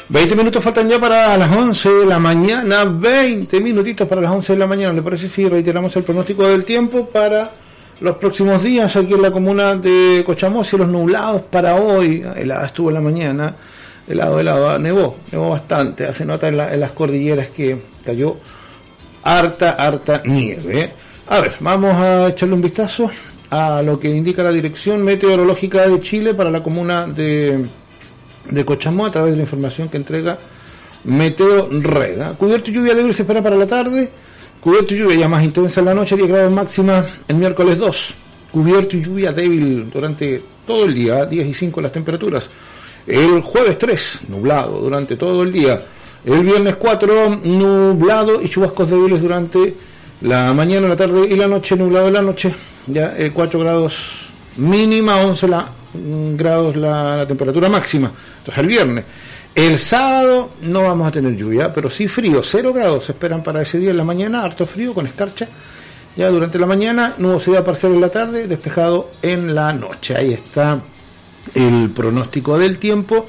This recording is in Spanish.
20 minutos faltan ya para las 11 de la mañana, 20 minutitos para las 11 de la mañana. ¿Le parece si reiteramos el pronóstico del tiempo para los próximos días aquí en la comuna de Cochamó? Cielos nublados para hoy, helada estuvo en la mañana, helado, nevó bastante, hace nota en las cordilleras que cayó harta nieve. A ver, vamos a echarle un vistazo a lo que indica la Dirección Meteorológica de Chile para la comuna de Cochamó a través de la información que entrega Meteo Red. Cubierto y lluvia débil se espera para la tarde, cubierto y lluvia ya más intensa en la noche, 10 grados máxima el miércoles 2, cubierto y lluvia débil durante todo el día, 10 y 5 las temperaturas. El jueves 3, nublado durante todo el día. El viernes 4, nublado y chubascos débiles durante la mañana, la tarde y la noche, nublado en la noche, ya 4 grados mínima, 11 grados la temperatura máxima. Entonces el viernes. El sábado no vamos a tener lluvia, pero sí frío, 0 grados se esperan para ese día en la mañana, harto frío con escarcha ya durante la mañana, nubosidad parcial en la tarde, despejado en la noche. Ahí está el pronóstico del tiempo